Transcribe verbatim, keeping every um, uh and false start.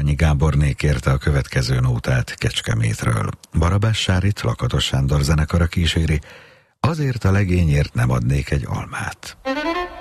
Bárányi Gáborné kérte a következő nótát Kecskemétről. Barabás Sárit Lakatos Sándor zenekara kíséri, Azért a legényért nem adnék egy almát.